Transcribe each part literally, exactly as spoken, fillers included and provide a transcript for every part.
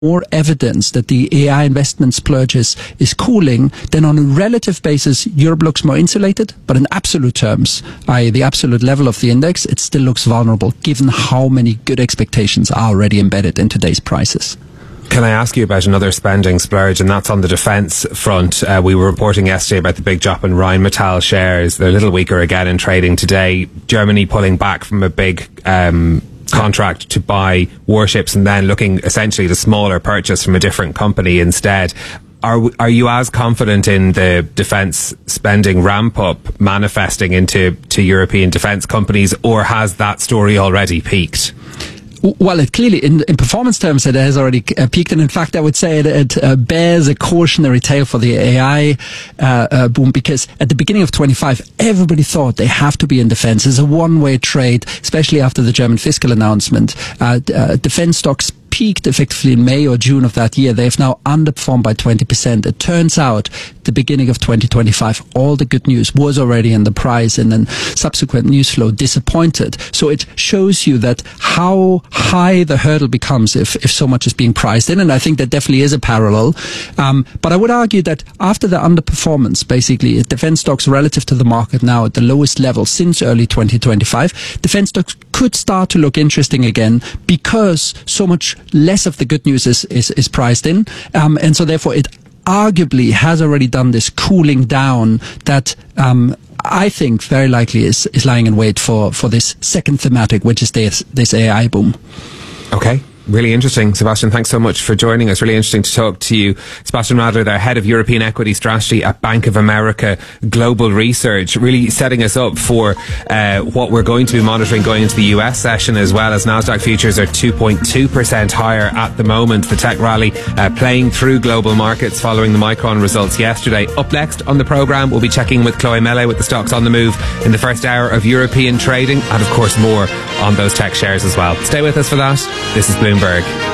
more evidence that the A I investment splurge is, is cooling, then on a relative basis, Europe looks more insulated. But in absolute terms, that is the absolute level of the index, it still looks vulnerable given how many good expectations are already embedded in today's prices. Can I ask you about another spending splurge, and that's on the defence front? Uh, we were reporting yesterday about the big drop in Rheinmetall shares. They're a little weaker again in trading today. Germany pulling back from a big um, contract to buy warships and then looking essentially at a smaller purchase from a different company instead. Are are you as confident in the defence spending ramp up manifesting into to European defence companies, or has that story already peaked? Well, it clearly, in, in performance terms, it has already uh, peaked. And in fact, I would say it, it uh, bears a cautionary tale for the A I uh, uh, boom, because at the beginning of twenty-five, everybody thought they have to be in defense. It's a one-way trade, especially after the German fiscal announcement. Uh, uh, defense stocks peaked effectively in May or June of that year. They've now underperformed by twenty percent. It turns out the beginning of twenty twenty-five, all the good news was already in the price, and then subsequent news flow disappointed. So it shows you that how high the hurdle becomes if, if so much is being priced in. And I think that definitely is a parallel. Um, but I would argue that after the underperformance, basically, defense stocks relative to the market now at the lowest level since early twenty twenty-five, defense stocks could start to look interesting again because so much less of the good news is, is, is priced in. Um, and so therefore it arguably has already done this cooling down that um, I think very likely is, is lying in wait for, for this second thematic, which is this, this A I boom. Okay. Really interesting. Sebastian, thanks so much for joining us. Really interesting to talk to you. Sebastian Radler, the head of European Equity Strategy at Bank of America Global Research, really setting us up for uh, what we're going to be monitoring going into the U S session, as well as Nasdaq futures are two point two percent higher at the moment. The tech rally uh, playing through global markets following the Micron results yesterday. Up next on the programme, we'll be checking with Chloe Mele with the stocks on the move in the first hour of European trading, and of course more on those tech shares as well. Stay with us for that. This is Bloomberg.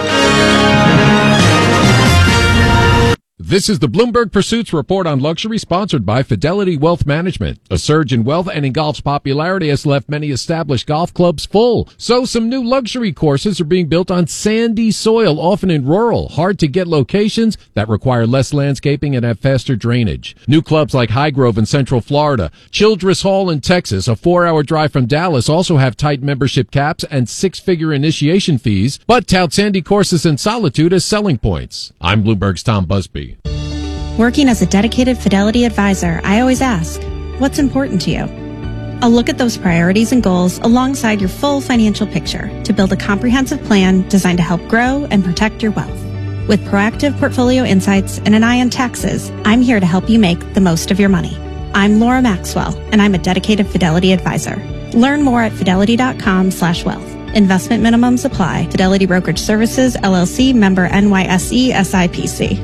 This is the Bloomberg Pursuits Report on Luxury, sponsored by Fidelity Wealth Management. A surge in wealth and in golf's popularity has left many established golf clubs full. So some new luxury courses are being built on sandy soil, often in rural, hard-to-get locations that require less landscaping and have faster drainage. New clubs like Highgrove in Central Florida, Childress Hall in Texas, a four-hour drive from Dallas, also have tight membership caps and six-figure initiation fees, but tout sandy courses in solitude as selling points. I'm Bloomberg's Tom Busby. Working as a dedicated Fidelity advisor, I always ask, what's important to you? I'll look at those priorities and goals alongside your full financial picture to build a comprehensive plan designed to help grow and protect your wealth. With proactive portfolio insights and an eye on taxes, I'm here to help you make the most of your money. I'm Laura Maxwell, and I'm a dedicated Fidelity advisor. Learn more at fidelity.com slash wealth. Investment minimums apply. Fidelity Brokerage Services, L L C, member N Y S E, S I P C.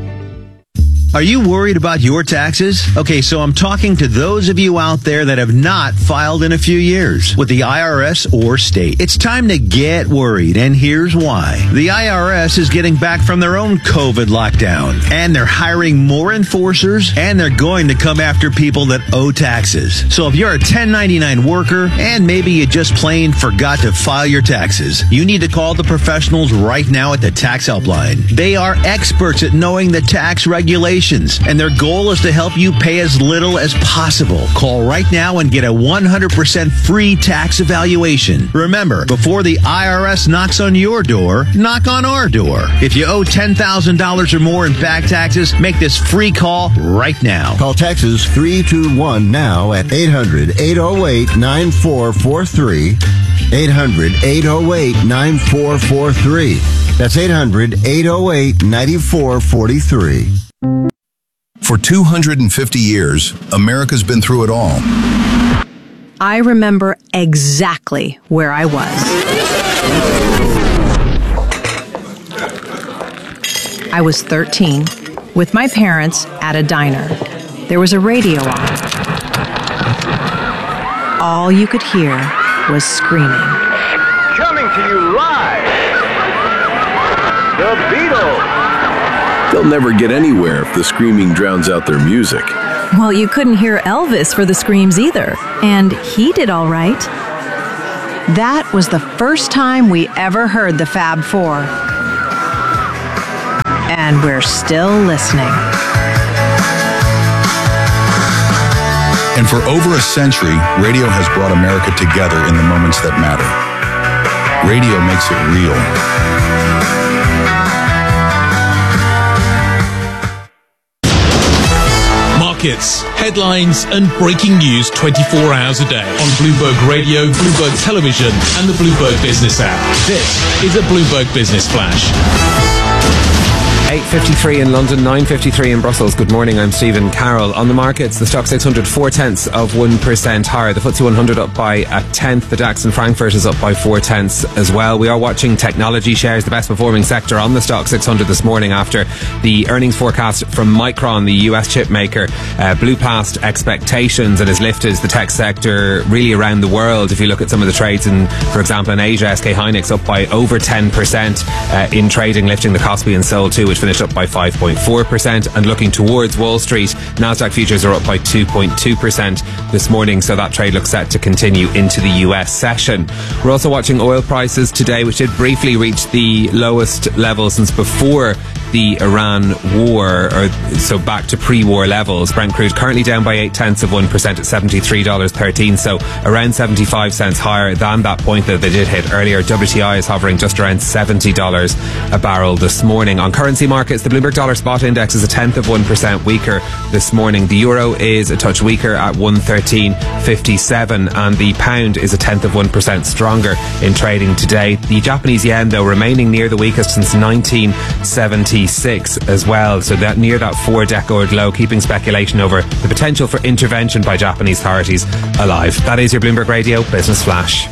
Are you worried about your taxes? Okay, so I'm talking to those of you out there that have not filed in a few years with the I R S or state. It's time to get worried, and here's why. The I R S is getting back from their own COVID lockdown, and they're hiring more enforcers, and they're going to come after people that owe taxes. So if you're a ten ninety-nine worker, and maybe you just plain forgot to file your taxes, you need to call the professionals right now at the Tax Helpline. They are experts at knowing the tax regulations, and their goal is to help you pay as little as possible. Call right now and get a one hundred percent free tax evaluation. Remember, before the I R S knocks on your door, knock on our door. If you owe ten thousand dollars or more in back taxes, make this free call right now. Call Texas three two one now at eight hundred, eight oh eight, nine four four three. eight hundred, eight oh eight, nine four four three. That's eight hundred, eight oh eight, nine four four three. For two hundred fifty years, America's been through it all. I remember exactly where I was. I was thirteen, with my parents at a diner. There was a radio on. All you could hear was screaming. Coming to you live, The Beatles. They'll never get anywhere if the screaming drowns out their music. Well, you couldn't hear Elvis for the screams either, and he did all right. That was the first time we ever heard the Fab Four. And we're still listening. And for over a century, radio has brought America together in the moments that matter. Radio makes it real. Markets, headlines, and breaking news twenty-four hours a day on Bloomberg Radio, Bloomberg Television, and the Bloomberg Business app. This is a Bloomberg Business Flash. eight fifty-three in London, nine fifty-three in Brussels. Good morning, I'm Stephen Carroll. On the markets, the Stock six hundred, four tenths of one percent higher. The F T S E one hundred up by a tenth. The DAX in Frankfurt is up by four tenths as well. We are watching technology shares, the best performing sector on the Stock six hundred this morning after the earnings forecast from Micron, the U S chip maker, uh, blew past expectations and has lifted the tech sector really around the world. If you look at some of the trades in, for example, in Asia, S K Hynix up by over ten percent uh, in trading, lifting the Kospi and Seoul two, which finished up by five point four percent. And looking towards Wall Street, Nasdaq futures are up by two point two percent this morning, so that trade looks set to continue into the U S session. We're also watching oil prices today, which did briefly reach the lowest level since before the Iran war, or so back to pre-war levels. Brent crude currently down by eight tenths of one percent at seventy-three dollars thirteen, so around seventy-five cents higher than that point that they did hit earlier. W T I is hovering just around seventy dollars a barrel this morning. On currency markets, the Bloomberg Dollar Spot Index is a tenth of one percent weaker this morning. The euro is a touch weaker at one thirteen fifty-seven, and the pound is a tenth of one percent stronger in trading today. The Japanese yen, though, remaining near the weakest since nineteen seventy-six as well, so that near that four decade low, keeping speculation over the potential for intervention by Japanese authorities alive. That is your Bloomberg Radio Business Flash.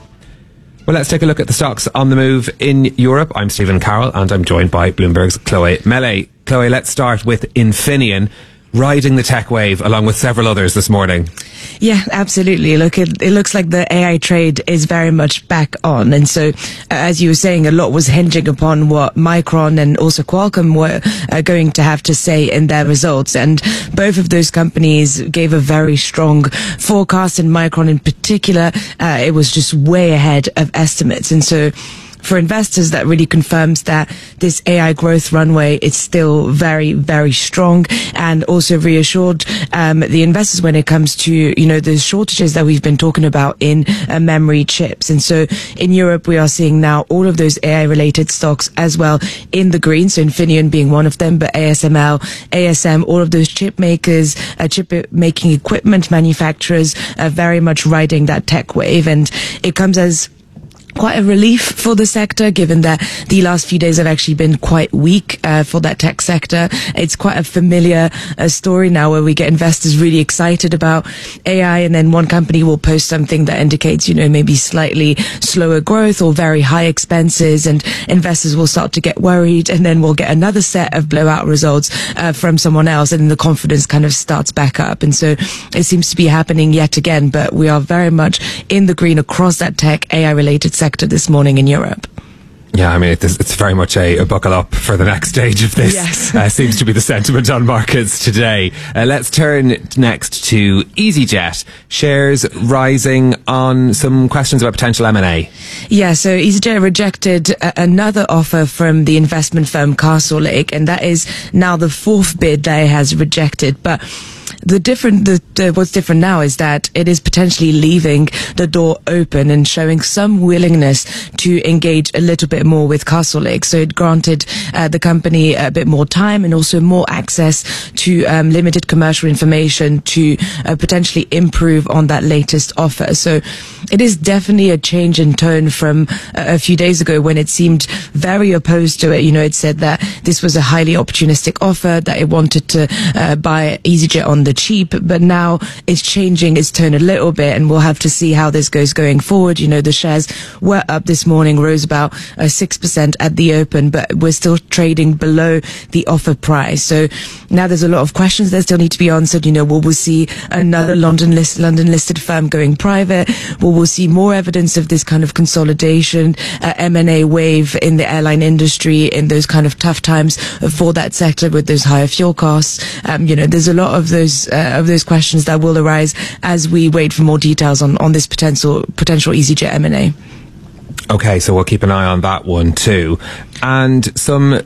Well, let's take a look at the stocks on the move in Europe. I'm Stephen Carroll and I'm joined by Bloomberg's Chloe Mele. Chloe, let's start with Infineon, riding the tech wave along with several others this morning. Yeah, absolutely. Look, it, it looks like the A I trade is very much back on. And so, uh, as you were saying, a lot was hinging upon what Micron and also Qualcomm were uh, going to have to say in their results. And both of those companies gave a very strong forecast, and Micron in particular, uh, it was just way ahead of estimates. And so, for investors, that really confirms that this A I growth runway is still very, very strong, and also reassured um, the investors when it comes to, you know, the shortages that we've been talking about in uh, memory chips. And so in Europe, we are seeing now all of those A I related stocks as well in the green. So Infineon being one of them, but A S M L, A S M, all of those chip makers, uh, chip making equipment manufacturers are very much riding that tech wave. And it comes as quite a relief for the sector, given that the last few days have actually been quite weak uh, for that tech sector. It's quite a familiar uh, story now, where we get investors really excited about A I, and then one company will post something that indicates, you know, maybe slightly slower growth or very high expenses, and investors will start to get worried, and then we'll get another set of blowout results uh, from someone else, and the confidence kind of starts back up. And so it seems to be happening yet again, but we are very much in the green across that tech A I related sector sector this morning in Europe. Yeah, I mean, it's, it's very much a, a buckle up for the next stage of this. Yes. uh, seems to be the sentiment on markets today. Uh, let's turn next to EasyJet. Shares rising on some questions about potential M and A. Yeah, so EasyJet rejected a- another offer from the investment firm Castlelake, and that is now the fourth bid that it has rejected. But The different, the, the, what's different now is that it is potentially leaving the door open and showing some willingness to engage a little bit more with Castlelake. So it granted uh, the company a bit more time and also more access to um, limited commercial information to uh, potentially improve on that latest offer. So it is definitely a change in tone from uh, a few days ago when it seemed very opposed to it. You know, it said that this was a highly opportunistic offer, that it wanted to uh, buy EasyJet on the cheap, but now it's changing its tone a little bit, and we'll have to see how this goes going forward. You know, the shares were up this morning, rose about uh, six percent at the open, but we're still trading below the offer price. So now there's a lot of questions that still need to be answered. You know, will we see another London list, London listed firm going private? Will we see more evidence of this kind of consolidation, uh, M and A wave in the airline industry in those kind of tough times for that sector with those higher fuel costs? Um, you know, there's a lot of those Uh, of those questions that will arise as we wait for more details on, on this potential potential EasyJet M and A. Okay, so we'll keep an eye on that one too. And some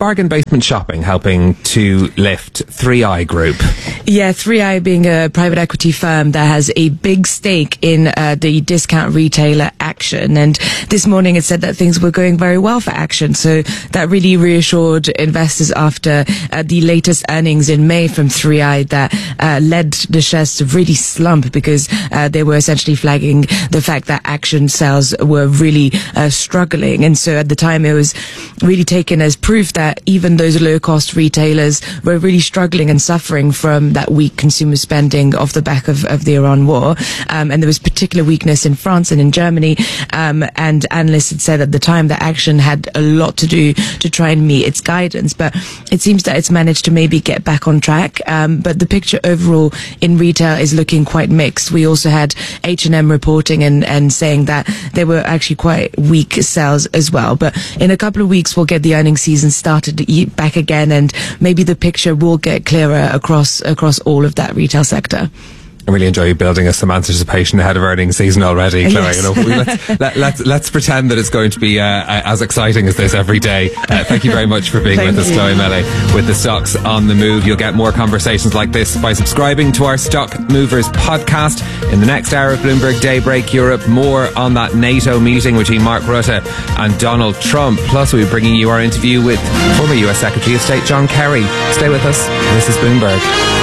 bargain basement shopping helping to lift three I Group? Yeah, three I being a private equity firm that has a big stake in uh, the discount retailer Action. And this morning it said that things were going very well for Action. So that really reassured investors after uh, the latest earnings in May from three I that uh, led the shares to really slump because uh, they were essentially flagging the fact that Action sales were really uh, struggling. And so at the time it was really taken as proof that even those low-cost retailers were really struggling and suffering from that weak consumer spending off the back of, of the Iran war. Um, and there was particular weakness in France and in Germany. Um, and analysts had said at the time that Action had a lot to do to try and meet its guidance. But it seems that it's managed to maybe get back on track. Um, but the picture overall in retail is looking quite mixed. We also had H and M reporting and, and saying that there were actually quite weak sales as well. But in a couple of weeks, we'll get the earnings season started back again, and maybe the picture will get clearer across across all of that retail sector. I really enjoy you building us some anticipation ahead of earnings season already, Chloe. Yes. You know, let's, let, let's, let's pretend that it's going to be uh, as exciting as this every day. Uh, thank you very much for being with us, you. Chloe Mele, with the Stocks on the Move. You'll get more conversations like this by subscribing to our Stock Movers podcast. In the next hour of Bloomberg Daybreak Europe, more on that NATO meeting between Mark Rutte and Donald Trump. Plus, we'll be bringing you our interview with former U S Secretary of State John Kerry. Stay with us. This is Bloomberg.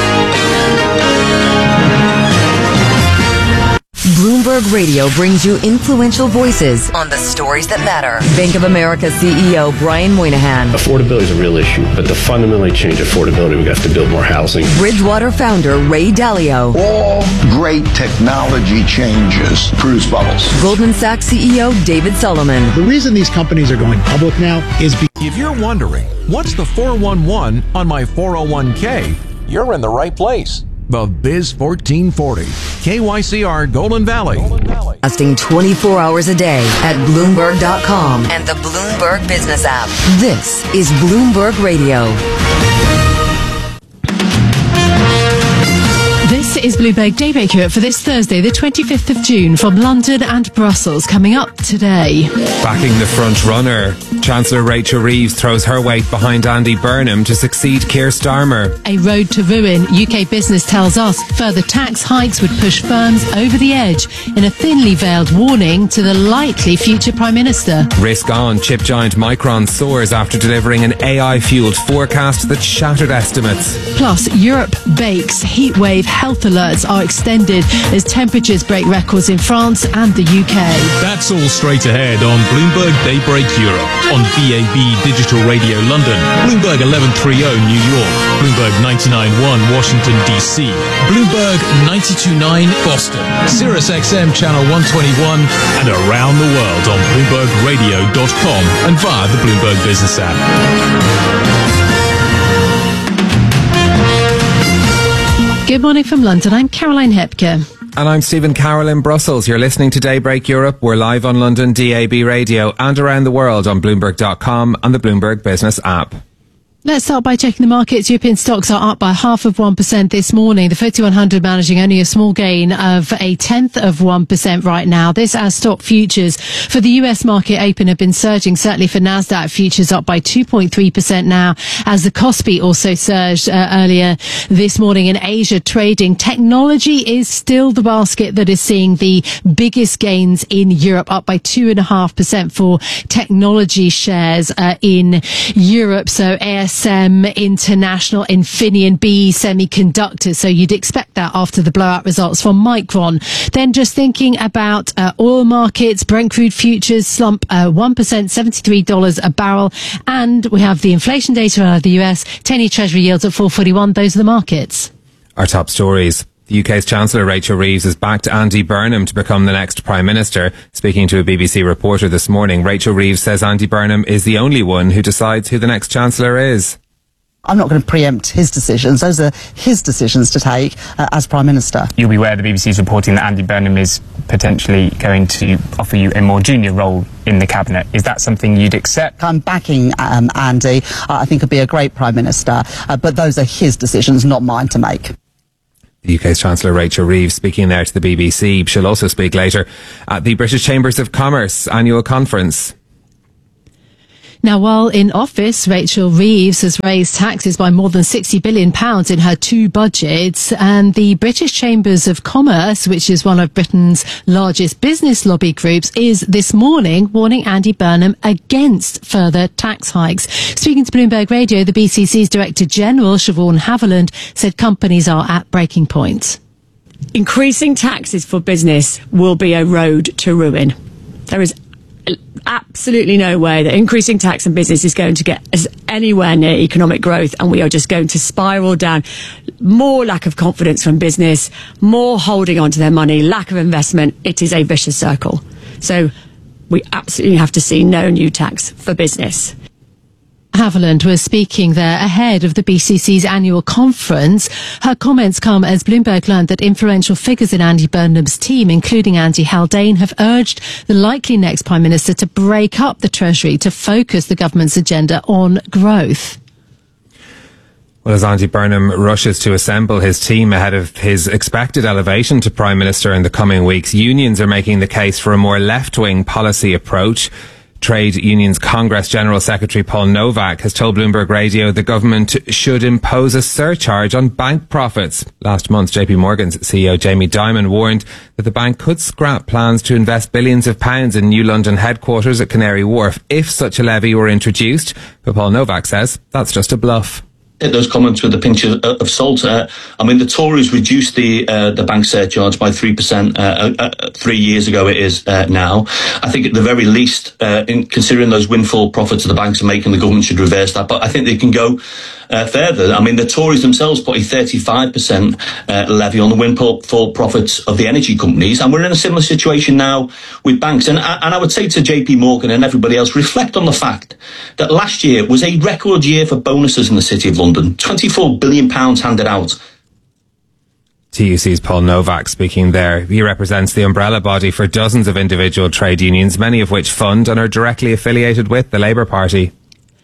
Bloomberg Radio brings you influential voices on the stories that matter. Bank of America C E O Brian Moynihan. Affordability is a real issue, but to fundamentally change affordability, we have to build more housing. Bridgewater founder Ray Dalio. All great technology changes produce bubbles. Goldman Sachs C E O David Solomon. The reason these companies are going public now is because... If you're wondering, what's the four one one on my four oh one k? You're in the right place. The Biz fourteen forty, K Y C R Golden Valley. Broadcasting twenty-four hours a day at Bloomberg dot com and the Bloomberg Business app. This is Bloomberg Radio. This is Bloomberg Daybreak Europe for this Thursday, the twenty-fifth of June, from London and Brussels. Coming up today. Backing the front runner, Chancellor Rachel Reeves throws her weight behind Andy Burnham to succeed Keir Starmer. A road to ruin. U K Business tells us further tax hikes would push firms over the edge in a thinly veiled warning to the likely future Prime Minister. Risk on. Chip giant Micron soars after delivering an A I-fueled forecast that shattered estimates. Plus, Europe bakes. Heatwave health alerts are extended as temperatures break records in France and the U K. That's all straight ahead on Bloomberg Daybreak Europe, on B A B Digital Radio London, Bloomberg eleven thirty New York, Bloomberg ninety-nine point one Washington D C, Bloomberg ninety-two point nine Boston, Sirius X M Channel one twenty-one, and around the world on Bloomberg Radio dot com and via the Bloomberg Business app. Good morning from London. I'm Caroline Hepker. And I'm Stephen Carroll in Brussels. You're listening to Daybreak Europe. We're live on London D A B Radio and around the world on Bloomberg dot com and the Bloomberg Business app. Let's start by checking the markets. European stocks are up by half of one percent this morning. The FTSE one hundred managing only a small gain of a tenth of one percent right now. This as stock futures for the U S market open have been surging, certainly for Nasdaq futures up by two point three percent now, as the Kospi also surged uh, earlier this morning. In Asia trading, technology is still the basket that is seeing the biggest gains in Europe, up by two point five percent for technology shares uh, in Europe. So A S A S M International, Infineon, B E Semiconductors. So you'd expect that after the blowout results from Micron. Then just thinking about uh, oil markets, Brent crude futures slump uh, one percent, seventy-three dollars a barrel. And we have the inflation data out of the U S, ten-year Treasury yields at four forty-one. Those are the markets. Our top stories. The U K's Chancellor Rachel Reeves has backed Andy Burnham to become the next Prime Minister. Speaking to a B B C reporter this morning, Rachel Reeves says Andy Burnham is the only one who decides who the next Chancellor is. I'm not going to preempt his decisions. Those are his decisions to take uh, as Prime Minister. You'll be aware the B B C is reporting that Andy Burnham is potentially going to offer you a more junior role in the Cabinet. Is that something you'd accept? I'm backing um, Andy. Uh, I think he'll be a great Prime Minister, uh, but those are his decisions, not mine to make. The U K's Chancellor Rachel Reeves speaking there to the B B C. She'll also speak later at the British Chambers of Commerce annual conference. Now, while in office, Rachel Reeves has raised taxes by more than sixty billion pounds in her two budgets, and the British Chambers of Commerce, which is one of Britain's largest business lobby groups, is this morning warning Andy Burnham against further tax hikes. Speaking to Bloomberg Radio, the B C C's Director General, Siobhan Haviland, said companies are at breaking point. Increasing taxes for business will be a road to ruin. There is absolutely no way that increasing tax on business is going to get us anywhere near economic growth, and we are just going to spiral down. More lack of confidence from business, more holding on to their money, lack of investment. It is a vicious circle. So we absolutely have to see no new tax for business. Haviland was speaking there ahead of the B C C's annual conference. Her comments come as Bloomberg learned that influential figures in Andy Burnham's team, including Andy Haldane, have urged the likely next Prime Minister to break up the Treasury to focus the government's agenda on growth. Well, as Andy Burnham rushes to assemble his team ahead of his expected elevation to Prime Minister in the coming weeks, unions are making the case for a more left-wing policy approach. Trade Unions Congress General Secretary Paul Novak has told Bloomberg Radio the government should impose a surcharge on bank profits. Last month, J P Morgan's C E O Jamie Dimon warned that the bank could scrap plans to invest billions of pounds in new London headquarters at Canary Wharf if such a levy were introduced. But Paul Novak says that's just a bluff. Those comments with a pinch of, of salt. Uh, I mean, the Tories reduced the uh, the bank surcharge by three percent uh, uh, three years ago. It is uh, now. I think at the very least, uh, in considering those windfall profits that the banks are making, the government should reverse that. But I think they can go uh, further. I mean, the Tories themselves put a thirty-five percent uh, levy on the windfall profits of the energy companies, and we're in a similar situation now with banks. And, and I would say to J P Morgan and everybody else, reflect on the fact that last year was a record year for bonuses in the City of London. twenty-four billion pounds handed out. T U C's Paul Novak speaking there. He represents the umbrella body for dozens of individual trade unions, many of which fund and are directly affiliated with the Labour Party.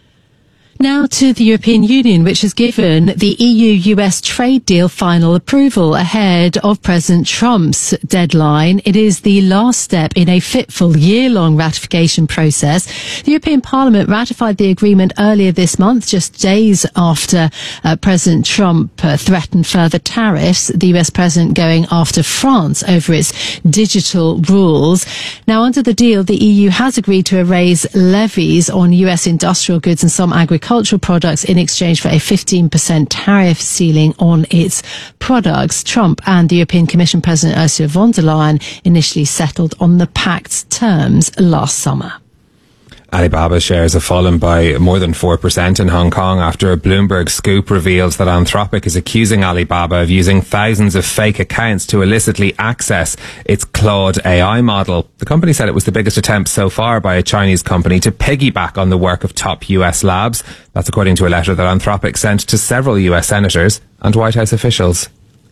Now to the European Union, which has given the E U U S trade deal final approval ahead of President Trump's deadline. It is the last step in a fitful year-long ratification process. The European Parliament ratified the agreement earlier this month, just days after uh, President Trump uh, threatened further tariffs, the U S president going after France over its digital rules. Now, under the deal, the E U has agreed to erase levies on U S industrial goods and some agricultural Agricultural products in exchange for a fifteen percent tariff ceiling on its products. Trump and the European Commission President Ursula von der Leyen initially settled on the pact's terms last summer. Alibaba shares have fallen by more than four percent in Hong Kong after a Bloomberg scoop reveals that Anthropic is accusing Alibaba of using thousands of fake accounts to illicitly access its Claude A I model. The company said it was the biggest attempt so far by a Chinese company to piggyback on the work of top U S labs. That's according to a letter that Anthropic sent to several U S senators and White House officials.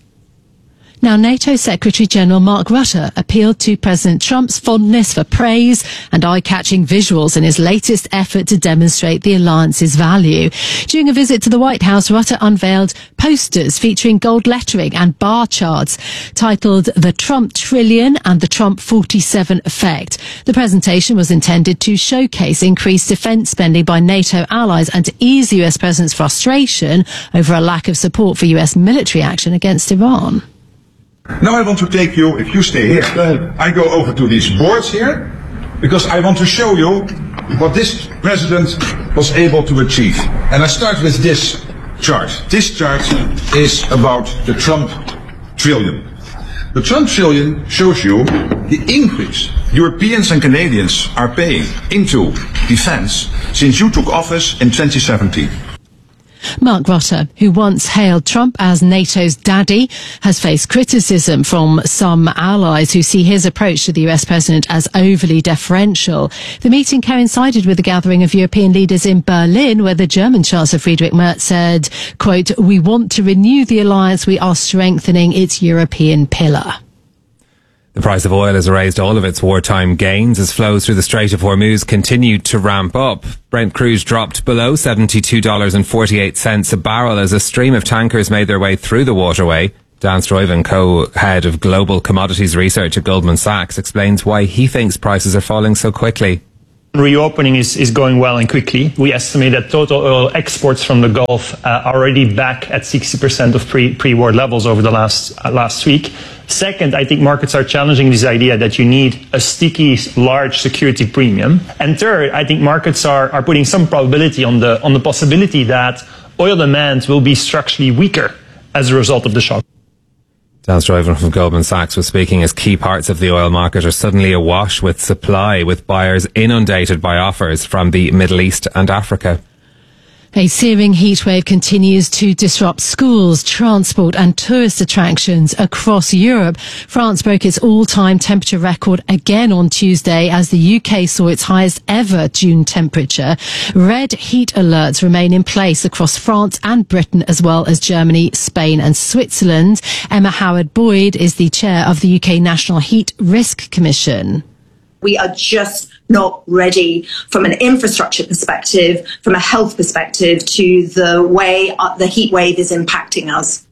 Now, NATO Secretary General Mark Rutte appealed to President Trump's fondness for praise and eye-catching visuals in his latest effort to demonstrate the alliance's value. During a visit to the White House, Rutte unveiled posters featuring gold lettering and bar charts titled The Trump Trillion and The Trump forty-seven Effect. The presentation was intended to showcase increased defense spending by NATO allies and to ease the U S president's frustration over a lack of support for U S military action against Iran. Now I want to take you, if you stay here, I go over to these boards here, because I want to show you what this president was able to achieve. And I start with this chart. This chart is about the Trump trillion. The Trump trillion shows you the increase Europeans and Canadians are paying into defense since you took office in twenty seventeen. Mark Rutte, who once hailed Trump as NATO's daddy, has faced criticism from some allies who see his approach to the U S president as overly deferential. The meeting coincided with a gathering of European leaders in Berlin, where the German Chancellor Friedrich Merz said, quote, "We want to renew the alliance. We are strengthening its European pillar." The price of oil has erased all of its wartime gains as flows through the Strait of Hormuz continued to ramp up. Brent crude dropped below seventy-two dollars and forty-eight cents a barrel as a stream of tankers made their way through the waterway. Dan Stuyven, co-head of global commodities research at Goldman Sachs, explains why he thinks prices are falling so quickly. Reopening is, is going well and quickly. We estimate that total oil exports from the Gulf uh, are already back at sixty percent of pre, pre-war levels over the last, uh, last week. Second, I think markets are challenging this idea that you need a sticky, large security premium. And third, I think markets are, are putting some probability on the, on the possibility that oil demand will be structurally weaker as a result of the shock. Dan Stuyven from Goldman Sachs was speaking as key parts of the oil market are suddenly awash with supply, with buyers inundated by offers from the Middle East and Africa. A searing heatwave continues to disrupt schools, transport and tourist attractions across Europe. France broke its all-time temperature record again on Tuesday as the U K saw its highest ever June temperature. Red heat alerts remain in place across France and Britain, as well as Germany, Spain and Switzerland. Emma Howard-Boyd is the chair of the U K National Heat Risk Commission. We are just not ready from an infrastructure perspective, from a health perspective, to the way the heat wave is impacting us.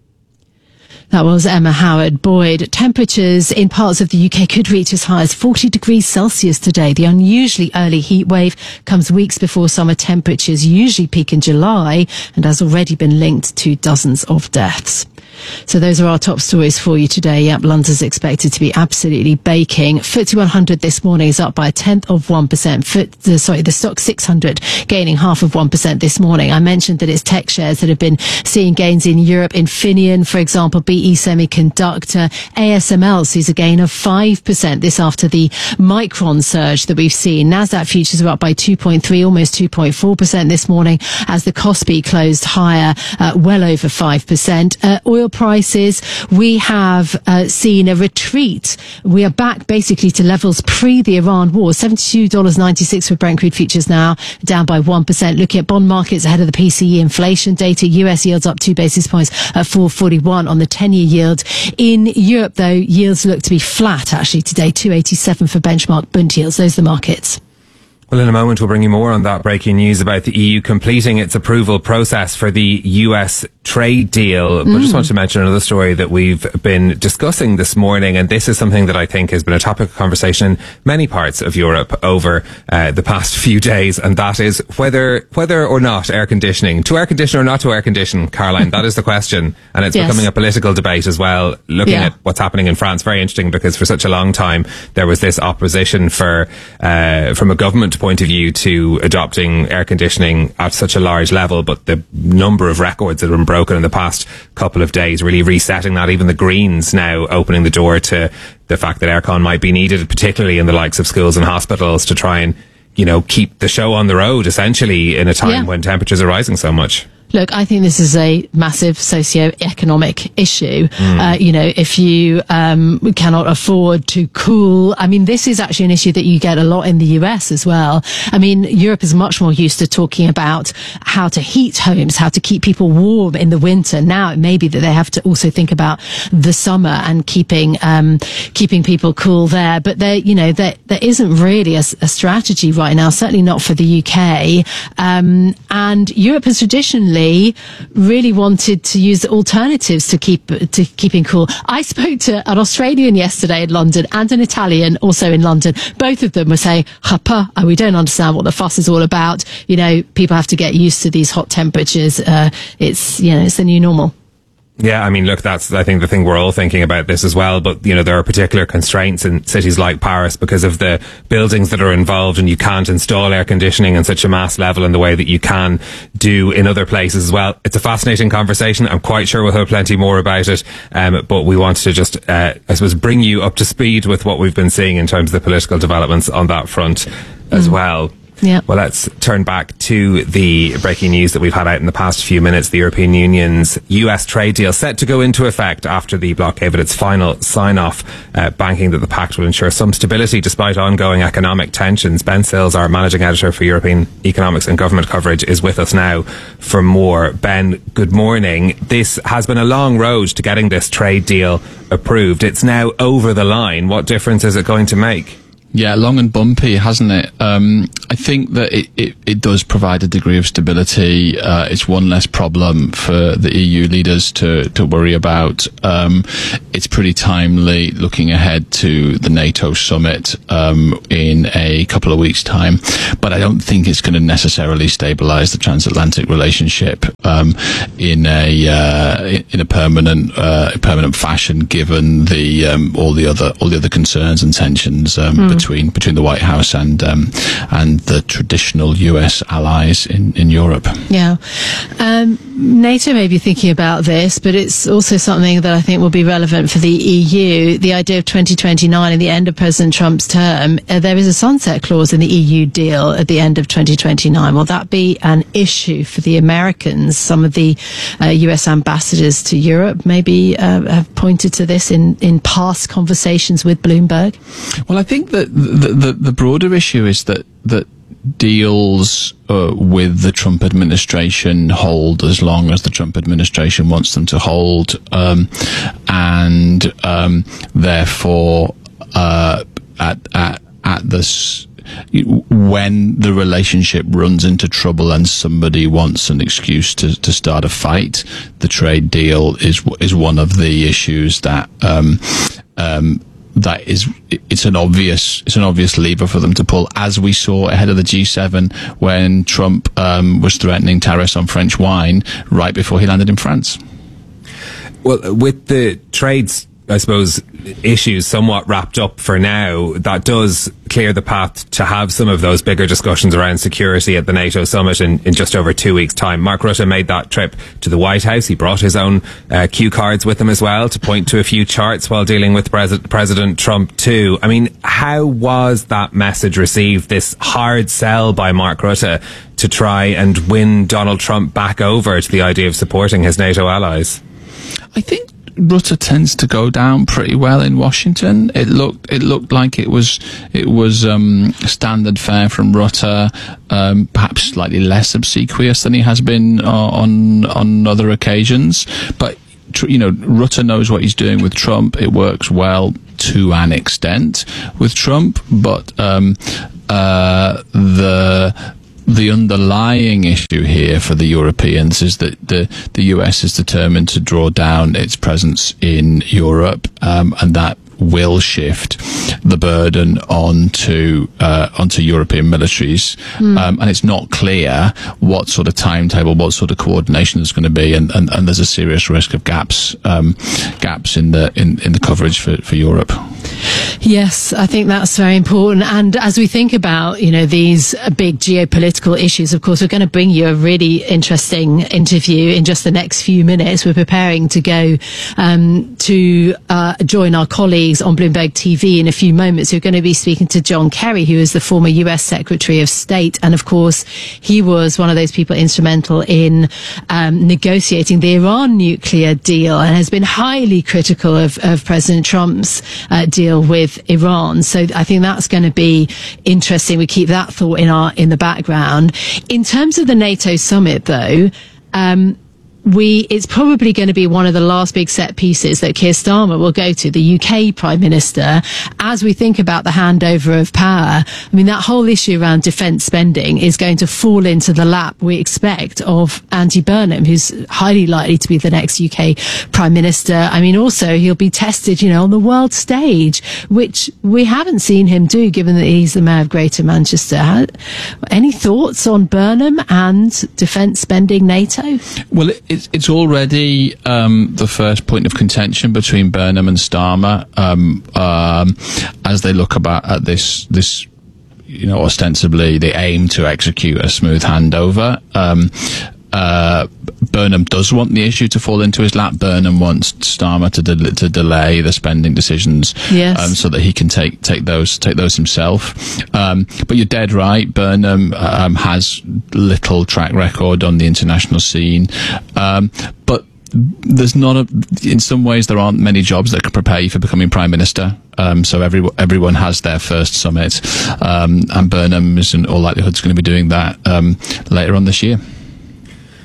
That was Emma Howard-Boyd. Temperatures in parts of the U K could reach as high as forty degrees Celsius today. The unusually early heat wave comes weeks before summer temperatures usually peak in July and has already been linked to dozens of deaths. So those are our top stories for you today. Yep, London's expected to be absolutely baking. F T S E one hundred this morning is up by a tenth of one percent. Foot, the, sorry, the stock six hundred gaining half of one percent this morning. I mentioned that it's tech shares that have been seeing gains in Europe. Infineon, for example, B E Semiconductor, A S M L sees a gain of five percent. This after the Micron surge that we've seen. Nasdaq futures are up by two point three, almost two point four percent this morning as the Kospi closed higher, uh, well over five percent. Uh, oil prices, we have uh, seen a retreat. We are back basically to levels pre the Iran war. seventy-two dollars and ninety-six cents for Brent crude futures now, down by one percent. Looking at bond markets ahead of the P C E inflation data, U S yields up two basis points at four forty-one on the ten-year yield. In Europe, though, yields look to be flat actually today, two eighty-seven for benchmark Bund yields. Those are the markets. Well, in a moment, we'll bring you more on that breaking news about the E U completing its approval process for the U S trade deal. But I just want to mention another story that we've been discussing this morning, and this is something that I think has been a topic of conversation in many parts of Europe over uh, the past few days, and that is whether whether or not air conditioning, to air condition or not to air condition, Caroline, that is the question. And it's yes. becoming a political debate as well, looking yeah. at what's happening in France. Very interesting, because for such a long time, there was this opposition for uh, from a government point of view to adopting air conditioning at such a large level, but the number of records that have been broken in the past couple of days really resetting that. Even the Greens now opening the door to the fact that aircon might be needed, particularly in the likes of schools and hospitals, to try and, you know, keep the show on the road, essentially, in a time yeah. when temperatures are rising so much. Look, I think this is a massive socio-economic issue. Mm. Uh, you know, if you um, cannot afford to cool, I mean, this is actually an issue that you get a lot in the U S as well. I mean, Europe is much more used to talking about how to heat homes, how to keep people warm in the winter. Now it may be that they have to also think about the summer and keeping um, keeping people cool there. But there, you know, there there isn't really a, a strategy right now. Certainly not for the U K. Um, and Europe has traditionally really wanted to use alternatives to keep to keeping cool. I spoke to an Australian yesterday in London and an Italian also in London. Both of them were saying, "Hapa, we don't understand what the fuss is all about. You know, people have to get used to these hot temperatures. Uh, it's you know, it's the new normal." Yeah, I mean, look, that's, I think, the thing we're all thinking about this as well. But, you know, there are particular constraints in cities like Paris because of the buildings that are involved, and you can't install air conditioning in such a mass level in the way that you can do in other places as well. It's a fascinating conversation. I'm quite sure we'll hear plenty more about it. Um, but we want to just, uh, I suppose, bring you up to speed with what we've been seeing in terms of the political developments on that front as mm. well. Yeah. Well, let's turn back to the breaking news that we've had out in the past few minutes. The European Union's U S trade deal set to go into effect after the bloc gave it its final sign-off, uh, banking that the pact will ensure some stability despite ongoing economic tensions. Ben Sills, our managing editor for European Economics and Government Coverage, is with us now for more. Ben, good morning. This has been a long road to getting this trade deal approved. It's now over the line. What difference is it going to make? Yeah, long and bumpy, hasn't it? Um, I think that it, it, it does provide a degree of stability. Uh, it's one less problem for the E U leaders to, to worry about. Um, it's pretty timely looking ahead to the NATO summit um, in a couple of weeks' time. But I don't think it's going to necessarily stabilize the transatlantic relationship um, in a uh, in a permanent uh, permanent fashion, given the um, all the other all the other concerns and tensions um, mm. between between the White House and um, and the traditional U S allies in, in Europe. Yeah. Um, NATO may be thinking about this, but it's also something that I think will be relevant for the E U. The idea of twenty twenty-nine and the end of President Trump's term, uh, there is a sunset clause in the E U deal at the end of twenty twenty-nine. Will that be an issue for the Americans? Some of the uh, U S ambassadors to Europe maybe uh, have pointed to this in, in past conversations with Bloomberg. Well, I think that the, the, the broader issue is that, that deals uh, with the Trump administration hold as long as the Trump administration wants them to hold, um, and um, therefore uh, at at at this. When the relationship runs into trouble and somebody wants an excuse to, to start a fight, the trade deal is is one of the issues that um, um, that is it's an obvious it's an obvious lever for them to pull, as we saw ahead of the G seven when Trump um, was threatening tariffs on French wine right before he landed in France. Well, with the trades, I suppose, issues somewhat wrapped up for now, that does clear the path to have some of those bigger discussions around security at the NATO summit in, in just over two weeks' time. Mark Rutte made that trip to the White House. He brought his own uh, cue cards with him as well to point to a few charts while dealing with Pres- President Trump too. I mean, how was that message received, this hard sell by Mark Rutte to try and win Donald Trump back over to the idea of supporting his NATO allies? I think Rutte tends to go down pretty well in Washington. It looked it looked like it was it was um, standard fare from Rutte, um, perhaps slightly less obsequious than he has been uh, on on other occasions. But you know, Rutte knows what he's doing with Trump. It works well to an extent with Trump, but um, uh, the. The underlying issue here for the Europeans is that the, the U S is determined to draw down its presence in Europe, um, and that will shift the burden onto uh, onto European militaries, mm. um, and it's not clear what sort of timetable, what sort of coordination there's going to be, and, and, and there's a serious risk of gaps um, gaps in the in, in the coverage for, for Europe. Yes, I think that's very important. And as we think about, you know, these big geopolitical issues, of course, we're going to bring you a really interesting interview in just the next few minutes. We're preparing to go um, to uh, join our colleagues on Bloomberg T V in a few moments. We're going to be speaking to John Kerry, who is the former U S Secretary of State. And of course, he was one of those people instrumental in um, negotiating the Iran nuclear deal and has been highly critical of, of President Trump's uh, deal with Iran. So I think that's going to be interesting. We keep that thought in our in the background. In terms of the NATO summit, though, um, we it's probably going to be one of the last big set pieces that Keir Starmer will go to, the U K Prime Minister, as we think about the handover of power. I mean, that whole issue around defence spending is going to fall into the lap, we expect, of Andy Burnham, who's highly likely to be the next U K Prime Minister. I mean, also, he'll be tested, you know, on the world stage, which we haven't seen him do, given that he's the Mayor of Greater Manchester. How, any thoughts on Burnham and defence spending NATO? Well, it, It's, it's already um, the first point of contention between Burnham and Starmer um, um, as they look about at this this. You know, ostensibly they aim to execute a smooth handover. Um, uh, Burnham does want the issue to fall into his lap. Burnham wants Starmer to de- to delay the spending decisions, yes. um, so that he can take take those take those himself. Um, but you're dead right. Burnham um, has little track record on the international scene, um, but there's not a. In some ways, there aren't many jobs that can prepare you for becoming prime minister. Um, so every, everyone has their first summit, um, and Burnham is in all likelihood going to be doing that um, later on this year.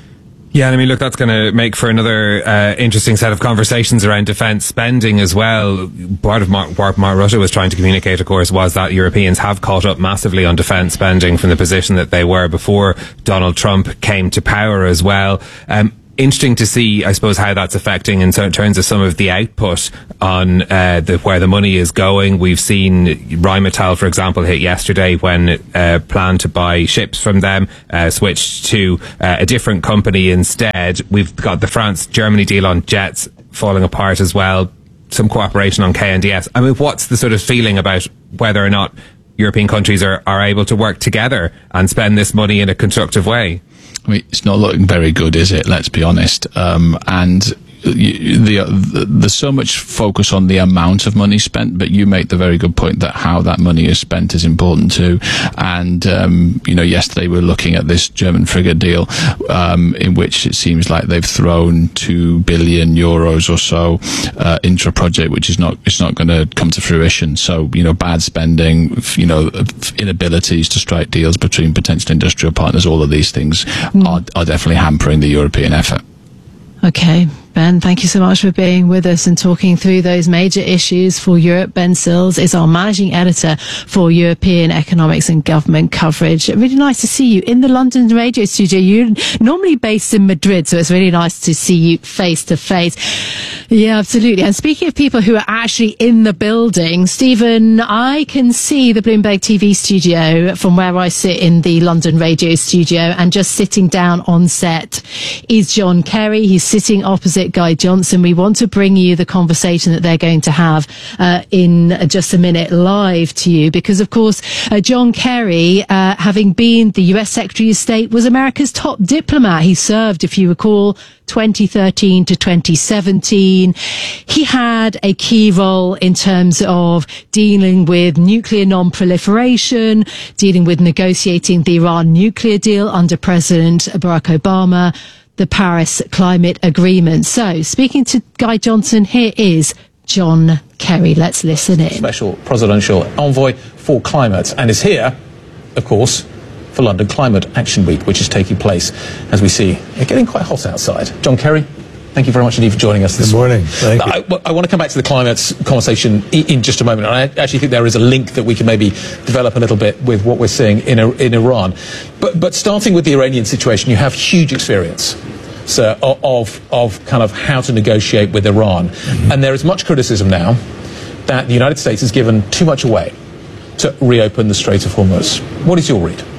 Yeah, and I mean, look, that's going to make for another uh, interesting set of conversations around defence spending as well. Part of Mark, what Mark Rutte was trying to communicate, of course, was that Europeans have caught up massively on defence spending from the position that they were before Donald Trump came to power as well. Um, Interesting to see, I suppose, how that's affecting in terms of some of the output on uh, the, where the money is going. We've seen Rheinmetall, for example, hit yesterday when uh, planned to buy ships from them, uh, switched to uh, a different company instead. We've got the France-Germany deal on jets falling apart as well. Some cooperation on K N D S. I mean, what's the sort of feeling about whether or not European countries are, are able to work together and spend this money in a constructive way? I mean, it's not looking very good, is it? Let's be honest. Um, and you, the, the, there's so much focus on the amount of money spent, but you make the very good point that how that money is spent is important too. And, um, you know, yesterday we were looking at this German frigate deal, um, in which it seems like they've thrown two billion euros or so, uh, into a project which is not, it's not going to come to fruition. So, you know, bad spending, you know, inabilities to strike deals between potential industrial partners, all of these things mm. are, are definitely hampering the European effort. Okay. Ben, thank you so much for being with us and talking through those major issues for Europe. Ben Sills is our managing editor for European economics and government coverage. Really nice to see you in the London radio studio. You're normally based in Madrid, so it's really nice to see you face to face. Yeah, absolutely. And speaking of people who are actually in the building, Stephen, I can see the Bloomberg T V studio from where I sit in the London radio studio, and just sitting down on set is John Kerry. He's sitting opposite Guy Johnson. We want to bring you the conversation that they're going to have uh, in just a minute live to you, because of course uh, John Kerry, uh, having been the U S Secretary of State, was America's top diplomat. He served, if you recall, twenty thirteen to twenty seventeen. He had a key role in terms of dealing with nuclear non-proliferation, dealing with negotiating the Iran nuclear deal under President Barack Obama, the Paris Climate Agreement. So, speaking to Guy Johnson, here is John Kerry. Let's listen in. Special Presidential Envoy for Climate, and is here, of course, for London Climate Action Week, which is taking place, as we see, it's getting quite hot outside. John Kerry, thank you very much indeed for joining us this morning. Thank you. I, well, I want to come back to the climate conversation in, in just a moment, and I actually think there is a link that we can maybe develop a little bit with what we're seeing in, in Iran. But, but starting with the Iranian situation, you have huge experience so, of, of kind of how to negotiate with Iran. Mm-hmm. And there is much criticism now that the United States has given too much away to reopen the Strait of Hormuz. What is your read?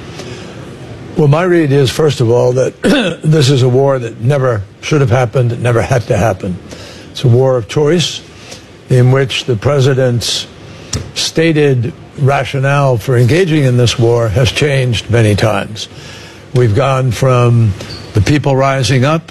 Well, my read is, first of all, that this is a war that never should have happened, it never had to happen. It's a war of choice in which the president's stated rationale for engaging in this war has changed many times. We've gone from the people rising up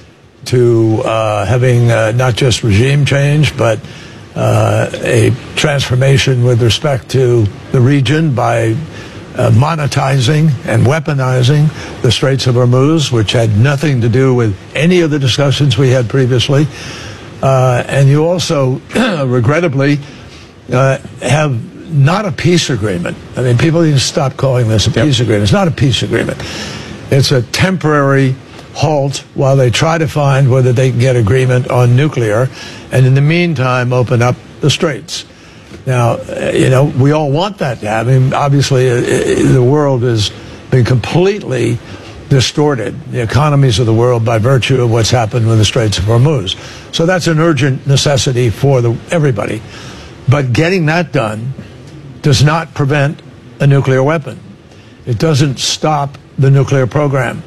to uh, having uh, not just regime change, but uh, a transformation with respect to the region by Uh, monetizing and weaponizing the Straits of Hormuz, which had nothing to do with any of the discussions we had previously. Uh, and you also, regrettably, uh, have not a peace agreement. I mean, people need to stop calling this a peace yep. agreement. It's not a peace agreement. It's a temporary halt while they try to find whether they can get agreement on nuclear, and in the meantime, open up the straits. Now, you know, we all want that to happen. I mean, obviously, uh, the world has been completely distorted, the economies of the world, by virtue of what's happened with the Straits of Hormuz. So that's an urgent necessity for the, everybody. But getting that done does not prevent a nuclear weapon. It doesn't stop the nuclear program,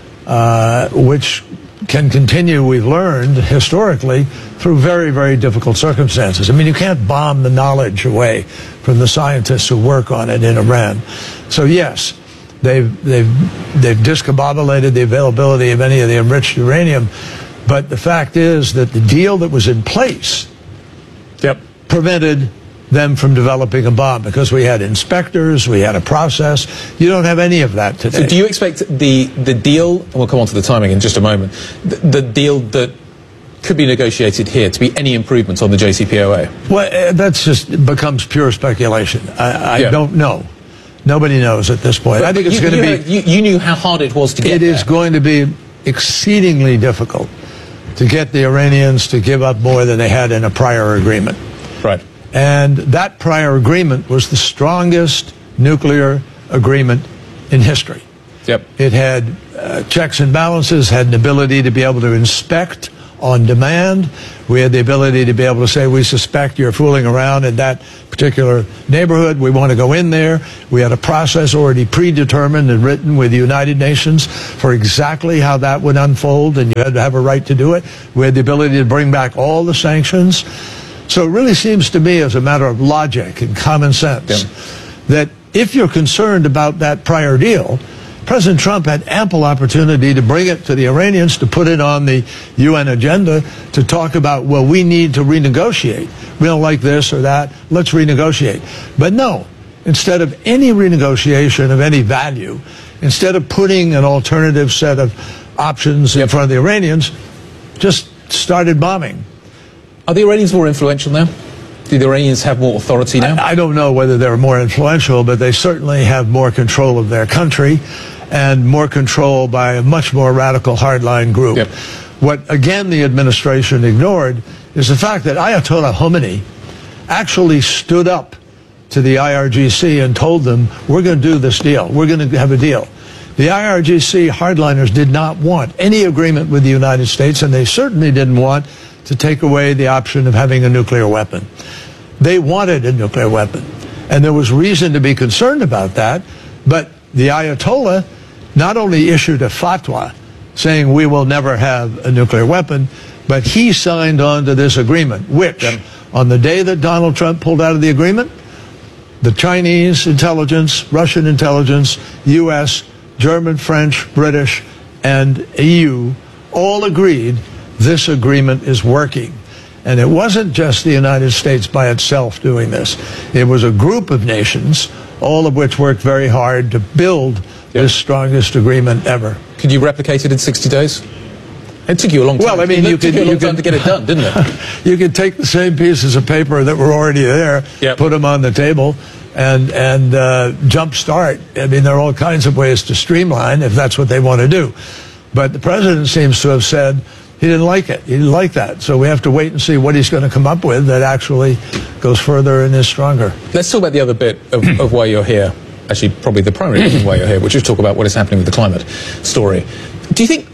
uh, which can continue, we've learned historically, through very, very difficult circumstances. I mean, you can't bomb the knowledge away from the scientists who work on it in Iran. So yes, they've, they've, they've discombobulated the availability of any of the enriched uranium, but the fact is that the deal that was in place yep. prevented them from developing a bomb, because we had inspectors, we had a process. You don't have any of that today. So do you expect the, the deal, and we'll come on to the timing in just a moment, the, the deal that could be negotiated here to be any improvements on the J C P O A? Well, uh, that's just becomes pure speculation. I, I yeah. don't know. Nobody knows at this point. But I think it's you, going to you be... Heard, you, you knew how hard it was to get It there. is going to be exceedingly difficult to get the Iranians to give up more than they had in a prior agreement. Right. And that prior agreement was the strongest nuclear agreement in history. Yep. It had uh, checks and balances, had an ability to be able to inspect on demand. We had the ability to be able to say, we suspect you're fooling around in that particular neighborhood. We want to go in there. We had a process already predetermined and written with the United Nations for exactly how that would unfold, and you had to have a right to do it. We had the ability to bring back all the sanctions. So it really seems to me, as a matter of logic and common sense, yeah. that if you're concerned about that prior deal, President Trump had ample opportunity to bring it to the Iranians, to put it on the U N agenda, to talk about, well, we need to renegotiate. We don't like this or that. Let's renegotiate. But no, instead of any renegotiation of any value, instead of putting an alternative set of options in front of the Iranians, just started bombing. Are the Iranians more influential now? Do the Iranians have more authority now? I, I don't know whether they're more influential, but they certainly have more control of their country and more control by a much more radical hardline group. Yep. What, again, the administration ignored is the fact that Ayatollah Khomeini actually stood up to the I R G C and told them, we're going to do this deal. We're going to have a deal. The I R G C hardliners did not want any agreement with the United States, and they certainly didn't want to take away the option of having a nuclear weapon. They wanted a nuclear weapon, and there was reason to be concerned about that, but the Ayatollah not only issued a fatwa saying we will never have a nuclear weapon, but he signed on to this agreement, which, yeah. on the day that Donald Trump pulled out of the agreement, the Chinese intelligence, Russian intelligence, U S, German, French, British, and E U all agreed this agreement is working. And it wasn't just the United States by itself doing this. It was a group of nations, all of which worked very hard to build yep. this strongest agreement ever. Could you replicate it in sixty days? It took you a long time. Well, I mean, it you took could, you a long you time could, to get it done, didn't it? You could take the same pieces of paper that were already there, yep. put them on the table, and and uh, jumpstart. I mean, there are all kinds of ways to streamline if that's what they want to do. But the president seems to have said he didn't like it. He didn't like that. So we have to wait and see what he's going to come up with that actually goes further and is stronger. Let's talk about the other bit of, of why you're here. Actually, probably the primary reason why you're here, which is talk about what is happening with the climate story. Do you think,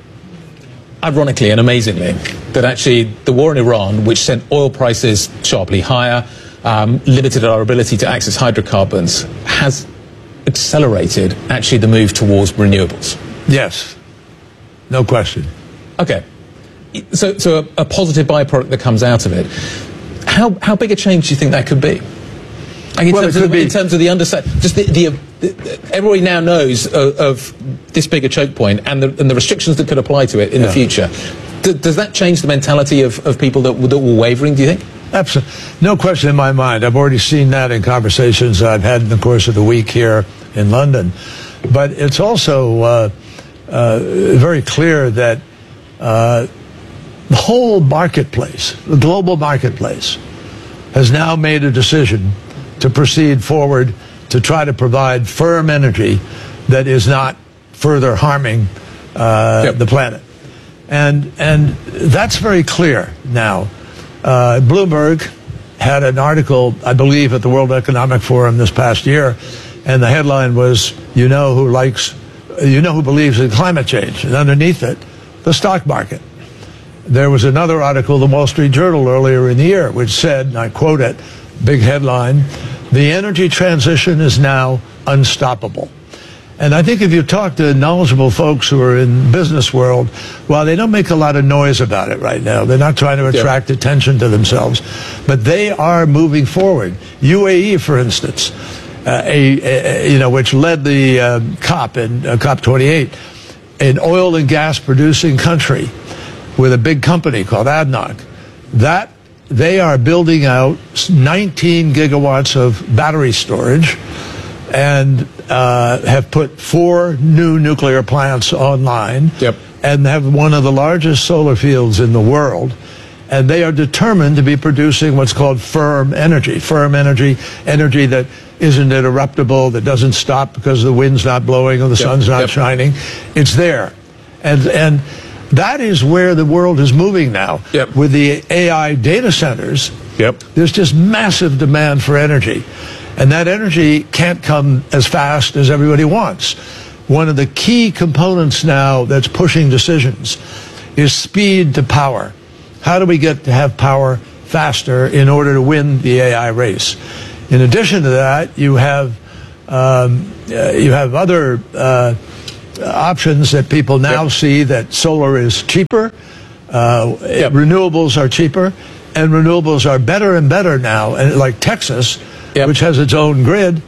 ironically and amazingly, that actually the war in Iran, which sent oil prices sharply higher, um, limited our ability to access hydrocarbons, has accelerated actually the move towards renewables? Yes. No question. Okay. So, so a, a positive byproduct that comes out of it. How how big a change do you think that could be? Like in, well, terms it could of, be. in terms of the understand, just the, the, the everybody now knows of, of this big a choke point and the, and the restrictions that could apply to it in yeah. the future. D- does that change the mentality of, of people that, that were wavering, do you think? Absolutely. No question in my mind. I've already seen that in conversations I've had in the course of the week here in London. But it's also uh, uh, very clear that uh, the whole marketplace, the global marketplace, has now made a decision to proceed forward to try to provide firm energy that is not further harming uh, yep. the planet. And and that's very clear now. Uh, Bloomberg had an article, I believe, at the World Economic Forum this past year, and the headline was, you know who likes, you know who believes in climate change, and underneath it, the stock market. There was another article, the Wall Street Journal, earlier in the year, which said, and I quote it, big headline, the energy transition is now unstoppable. And I think if you talk to knowledgeable folks who are in business world, while they don't make a lot of noise about it right now, they're not trying to attract yeah. attention to themselves, but they are moving forward. U A E, for instance, uh, a, a, you know, which led the uh, COP in uh, COP twenty-eight, an oil and gas producing country with a big company called A D N O C, that they are building out nineteen gigawatts of battery storage and uh, have put four new nuclear plants online yep. and have one of the largest solar fields in the world. And they are determined to be producing what's called firm energy. Firm energy, energy that isn't interruptible, that doesn't stop because the wind's not blowing or the yep. sun's not yep. shining. It's there. And, and that is where the world is moving now. Yep. With the A I data centers, yep. there's just massive demand for energy. And that energy can't come as fast as everybody wants. One of the key components now that's pushing decisions is speed to power. How do we get to have power faster in order to win the A I race? In addition to that, you have um, uh, you have other uh, options that people now yep. see that solar is cheaper, uh, yep. renewables are cheaper, and renewables are better and better now. And like Texas, yep. which has its own grid,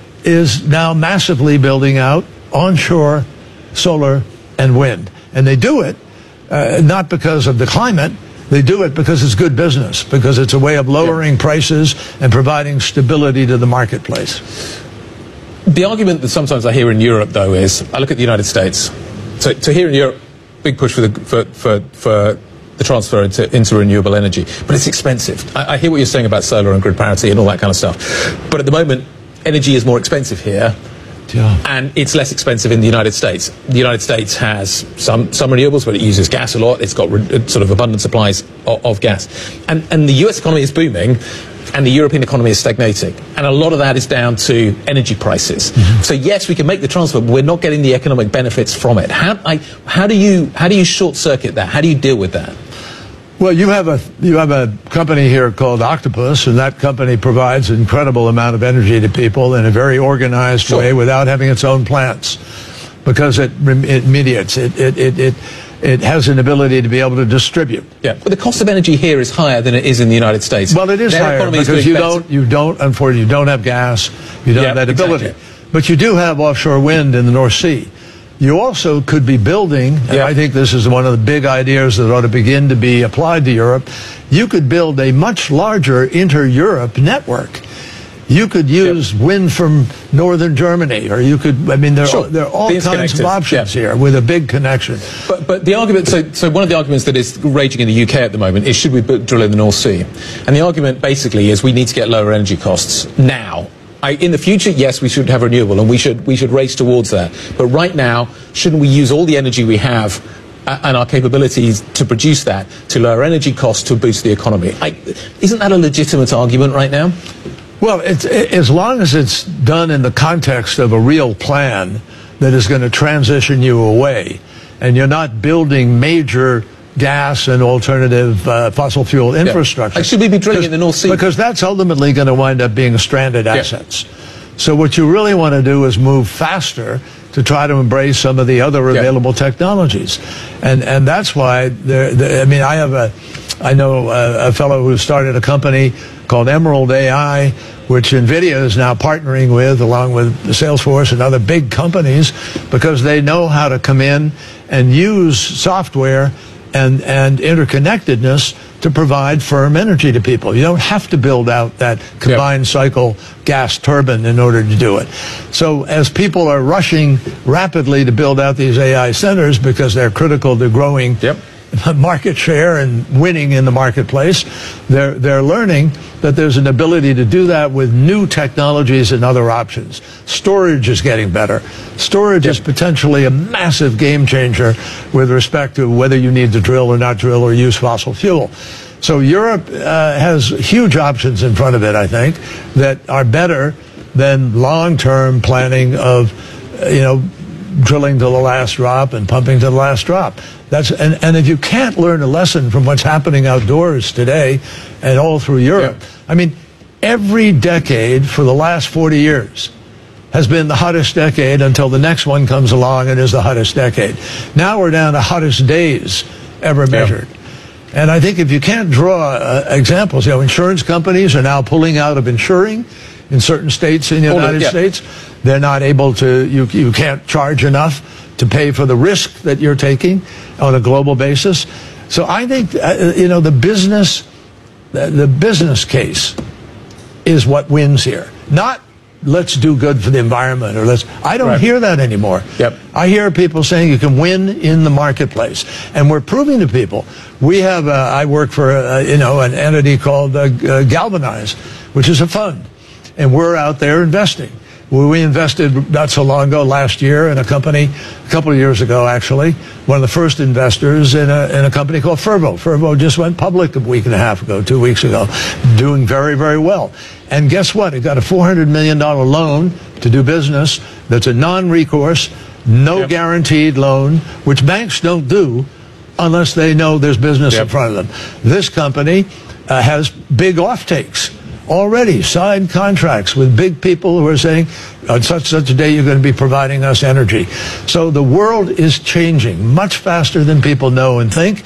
is now massively building out onshore solar and wind. And they do it uh, not because of the climate. They do it because it's good business, because it's a way of lowering yep. prices and providing stability to the marketplace. The argument that sometimes I hear in Europe, though, is I look at the United States. So, so here in Europe, big push for the for for, for the transfer into, into renewable energy, but it's expensive. I, I hear what you're saying about solar and grid parity and all that kind of stuff, but at the moment, energy is more expensive here. Yeah. And it's less expensive in the United States. The United States has some, some renewables, but it uses gas a lot. It's got re- sort of abundant supplies of, of gas. And, and the U S economy is booming, and the European economy is stagnating. And a lot of that is down to energy prices. Mm-hmm. So yes, we can make the transfer, but we're not getting the economic benefits from it. How, I, how do you, how do you short-circuit that? How do you deal with that? Well, you have a you have a company here called Octopus, and that company provides an incredible amount of energy to people in a very organized sure. way without having its own plants, because it it mediates it it it. it It has an ability to be able to distribute. Yeah, but the cost of energy here is higher than it is in the United States. Well, it is Their higher because is you better. don't, you don't, unfortunately, you don't have gas, you don't yep, have that ability. Exactly. But you do have offshore wind in the North Sea. You also could be building, and yep. I think this is one of the big ideas that ought to begin to be applied to Europe. You could build a much larger inter-Europe network. You could use yep. wind from northern Germany, or you could, I mean, there, sure. are, there are all the kinds of options yep. here with a big connection. But, but the argument, so, so one of the arguments that is raging in the U K at the moment is should we drill in the North Sea? And the argument basically is we need to get lower energy costs now. I, in the future, yes, we should have renewable, and we should, we should race towards that. But right now, shouldn't we use all the energy we have and our capabilities to produce that to lower energy costs to boost the economy? I, isn't that a legitimate argument right now? Well, it's, it, as long as it's done in the context of a real plan that is going to transition you away, and you're not building major gas and alternative uh, fossil fuel infrastructure. Yeah. Should we be drilling in the North Sea? Because that's ultimately going to wind up being stranded assets. Yeah. So what you really want to do is move faster to try to embrace some of the other available yeah. technologies. And and that's why, there, there, I mean, I have a, I know a, a fellow who started a company called Emerald A I, which NVIDIA is now partnering with, along with Salesforce and other big companies, because they know how to come in and use software and, and interconnectedness to provide firm energy to people. You don't have to build out that combined yep. cycle gas turbine in order to do it. So as people are rushing rapidly to build out these A I centers because they're critical to growing yep. market share and winning in the marketplace, they're they're learning that there's an ability to do that with new technologies and other options. Storage is getting better. Storage yep. is potentially a massive game changer with respect to whether you need to drill or not drill or use fossil fuel. So Europe uh, has huge options in front of it, I think, that are better than long-term planning of, uh, you know, drilling to the last drop and pumping to the last drop. That's and, and if you can't learn a lesson from what's happening outdoors today and all through Europe, yeah. I mean, every decade for the last forty years has been the hottest decade until the next one comes along and is the hottest decade. Now we're down to hottest days ever measured. Yeah. And I think if you can't draw uh, examples, you know, insurance companies are now pulling out of insuring in certain states in the Hold United it, yeah. States. They're not able to, you, you can't charge enough to pay for the risk that you're taking on a global basis. So I think, uh, you know, the business, the, the business case is what wins here. Not let's do good for the environment or let's, I don't right. hear that anymore. Yep. I hear people saying you can win in the marketplace. And we're proving to people. We have, uh, I work for, uh, you know, an entity called uh, uh, Galvanize, which is a fund. And we're out there investing. We invested not so long ago, last year, in a company, a couple of years ago, actually, one of the first investors in a, in a company called Fervo. Fervo just went public a week and a half ago, two weeks ago, doing very, very well. And guess what? It got a four hundred million dollars loan to do business that's a non-recourse, no yep. guaranteed loan, which banks don't do unless they know there's business yep. in front of them. This company uh, has big offtakes. Already signed contracts with big people who are saying, on such such a day you're going to be providing us energy. So the world is changing much faster than people know and think.